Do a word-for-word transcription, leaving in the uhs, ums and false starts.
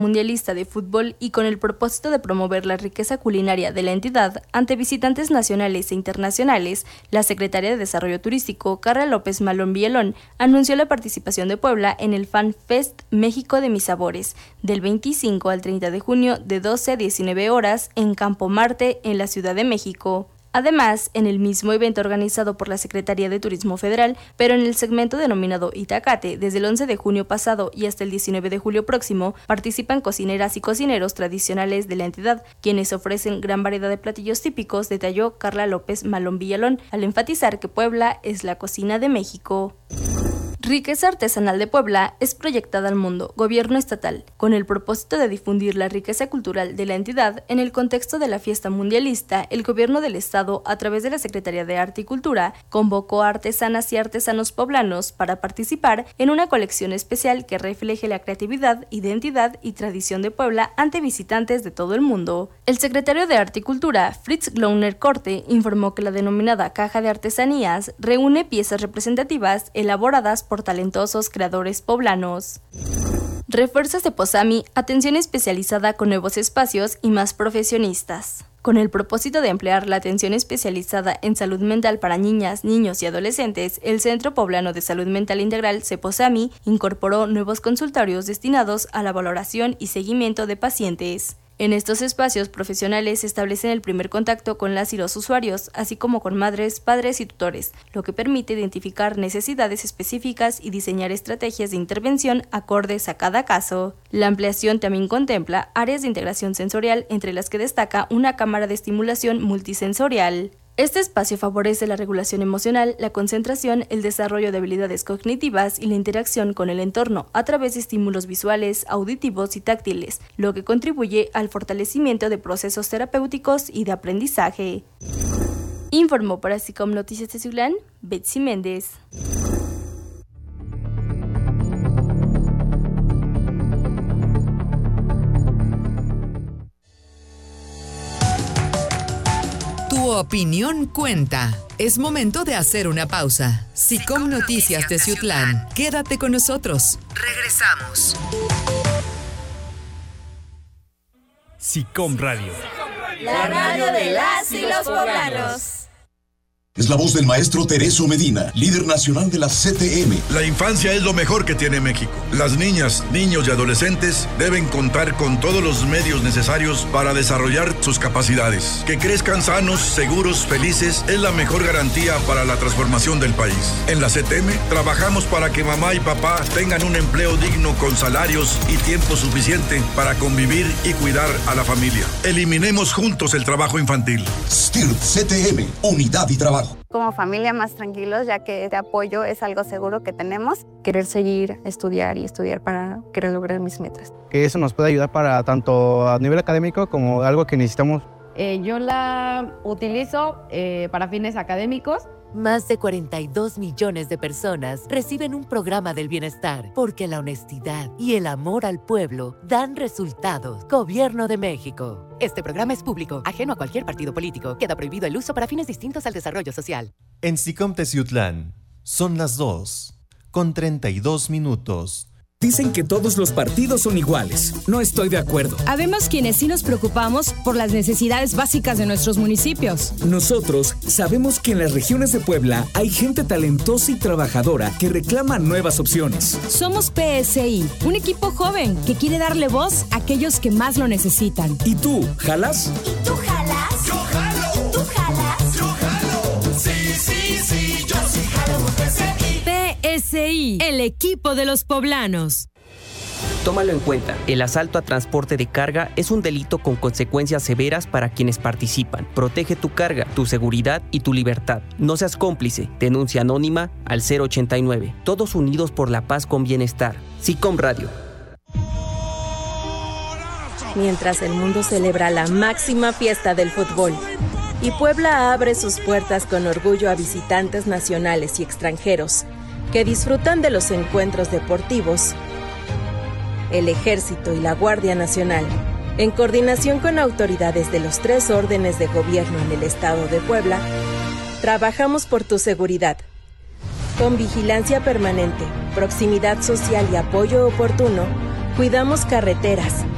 Mundialista de Fútbol y con el propósito de promover la riqueza culinaria de la entidad ante visitantes nacionales e internacionales, la secretaria de Desarrollo Turístico, Carla López Malón Villalón, anunció la participación de Puebla en el Fan Fest México de Mis Sabores, del veinticinco al treinta de junio de doce a diecinueve horas en Campo Marte, en la Ciudad de México. Además, en el mismo evento organizado por la Secretaría de Turismo Federal, pero en el segmento denominado Itacate, desde el once de junio pasado y hasta el diecinueve de julio próximo, participan cocineras y cocineros tradicionales de la entidad, quienes ofrecen gran variedad de platillos típicos, detalló Carla López Malón Villalón, al enfatizar que Puebla es la cocina de México. Riqueza artesanal de Puebla es proyectada al mundo, gobierno estatal, con el propósito de difundir la riqueza cultural de la entidad en el contexto de la fiesta mundialista. El gobierno del estado, a través de la Secretaría de Arte y Cultura, convocó a artesanas y artesanos poblanos para participar en una colección especial que refleje la creatividad, identidad y tradición de Puebla ante visitantes de todo el mundo. El secretario de Arte y Cultura, Fritz Glauner Corte, informó que la denominada Caja de Artesanías reúne piezas representativas elaboradas por talentosos creadores poblanos. Refuerzos de Posami, atención especializada con nuevos espacios y más profesionistas. Con el propósito de emplear la atención especializada en salud mental para niñas, niños y adolescentes, el Centro Poblano de Salud Mental Integral, CEPOSAMI, incorporó nuevos consultorios destinados a la valoración y seguimiento de pacientes. En estos espacios profesionales se establecen el primer contacto con las y los usuarios, así como con madres, padres y tutores, lo que permite identificar necesidades específicas y diseñar estrategias de intervención acordes a cada caso. La ampliación también contempla áreas de integración sensorial, entre las que destaca una cámara de estimulación multisensorial. Este espacio favorece la regulación emocional, la concentración, el desarrollo de habilidades cognitivas y la interacción con el entorno a través de estímulos visuales, auditivos y táctiles, lo que contribuye al fortalecimiento de procesos terapéuticos y de aprendizaje. Informó para SICOM Noticias de Ciutlán, Betsy Méndez. Tu opinión cuenta. Es momento de hacer una pausa. SICOM Noticias de Ciutlán. Quédate con nosotros. Regresamos. SICOM Radio. La radio de las y los poblanos. Es la voz del maestro Tereso Medina, líder nacional de la C T M. La infancia es lo mejor que tiene México. Las niñas, niños y adolescentes deben contar con todos los medios necesarios para desarrollar sus capacidades. Que crezcan sanos, seguros, felices es la mejor garantía para la transformación del país. En la C T M trabajamos para que mamá y papá tengan un empleo digno con salarios y tiempo suficiente para convivir y cuidar a la familia. Eliminemos juntos el trabajo infantil. S T I R P C T M, unidad y trabajo. Como familia más tranquilos, ya que este apoyo es algo seguro que tenemos. Querer seguir, estudiar y estudiar para querer lograr mis metas. Que eso nos puede ayudar para tanto a nivel académico como algo que necesitamos. Eh, yo la utilizo eh, para fines académicos. Más de cuarenta y dos millones de personas reciben un programa del bienestar porque la honestidad y el amor al pueblo dan resultados. Gobierno de México. Este programa es público, ajeno a cualquier partido político. Queda prohibido el uso para fines distintos al desarrollo social. En SICOM Teciutlán son las dos con treinta y dos minutos. Dicen que todos los partidos son iguales. No estoy de acuerdo. Habemos quienes sí nos preocupamos por las necesidades básicas de nuestros municipios. Nosotros sabemos que en las regiones de Puebla hay gente talentosa y trabajadora que reclama nuevas opciones. Somos P S I, un equipo joven que quiere darle voz a aquellos que más lo necesitan. ¿Y tú, jalas? ¿Y tú jalas? Yo jalo. ¿Tú jalas? Yo jalo. Sí, sí, sí, yo sí jalo P S I. P S I, el equipo de los poblanos. Tómalo en cuenta, el asalto a transporte de carga es un delito con consecuencias severas para quienes participan. Protege tu carga, tu seguridad y tu libertad. No seas cómplice. Denuncia anónima al cero ochenta y nueve. Todos unidos por la paz con bienestar. SICOM Radio. Mientras el mundo celebra la máxima fiesta del fútbol y Puebla abre sus puertas con orgullo a visitantes nacionales y extranjeros que disfrutan de los encuentros deportivos, el Ejército y la Guardia Nacional, en coordinación con autoridades de los tres órdenes de gobierno en el estado de Puebla, trabajamos por tu seguridad. Con vigilancia permanente, proximidad social y apoyo oportuno, cuidamos carreteras,